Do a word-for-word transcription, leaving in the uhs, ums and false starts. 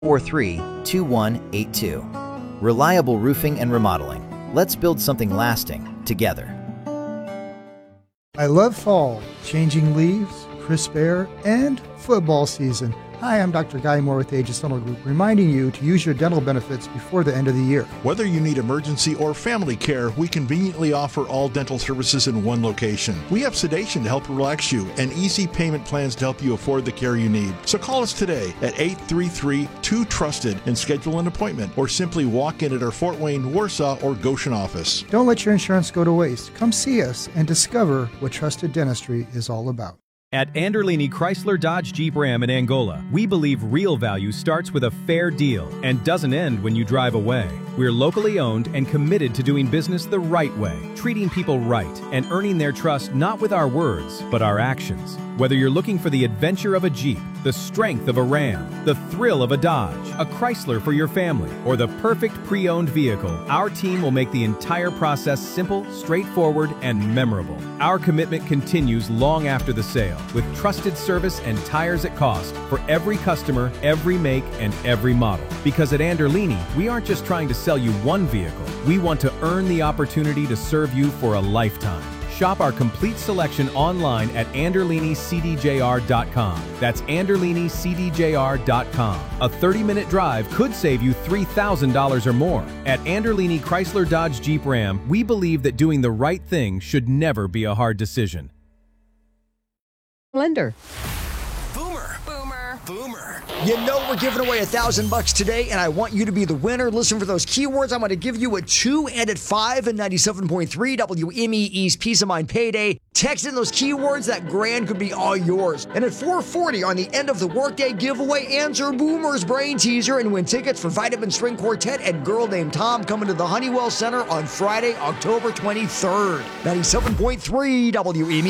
four three, two one eight two. Reliable roofing and remodeling. Let's build something lasting together. I love fall, changing leaves, crisp air, and football season. Hi, I'm Doctor Guy Moore with Aegis Dental Group, reminding you to use your dental benefits before the end of the year. Whether you need emergency or family care, we conveniently offer all dental services in one location. We have sedation to help relax you and easy payment plans to help you afford the care you need. So call us today at eight three three, two trusted and schedule an appointment, or simply walk in at our Fort Wayne, Warsaw, or Goshen office. Don't let your insurance go to waste. Come see us and discover what trusted dentistry is all about. At Anderlini Chrysler Dodge Jeep Ram in Angola, we believe real value starts with a fair deal and doesn't end when you drive away. We're locally owned and committed to doing business the right way, treating people right, and earning their trust not with our words, but our actions. Whether you're looking for the adventure of a Jeep, the strength of a Ram, the thrill of a Dodge, a Chrysler for your family, or the perfect pre-owned vehicle, our team will make the entire process simple, straightforward, and memorable. Our commitment continues long after the sale, with trusted service and tires at cost for every customer, every make, and every model. Because at Anderlini, we aren't just trying to sell you one vehicle. We want to earn the opportunity to serve you for a lifetime. Shop our complete selection online at anderlini c d j r dot com. That's anderlini c d j r dot com. A thirty minute drive could save you three thousand dollars or more. At Anderlini Chrysler Dodge Jeep Ram, we believe that doing the right thing should never be a hard decision. Lender. Boomer. Boomer. Boomer. You know we're giving away a thousand bucks today, and I want you to be the winner. Listen for those keywords. I'm going to give you a two and at five and ninety-seven point three W M E E's Peace of Mind Payday. Text in those keywords. That grand could be all yours. And at four forty on the end of the workday giveaway, answer Boomer's Brain Teaser and win tickets for Vitamin String Quartet and Girl Named Tom coming to the Honeywell Center on Friday, October twenty-third. ninety-seven point three W M E.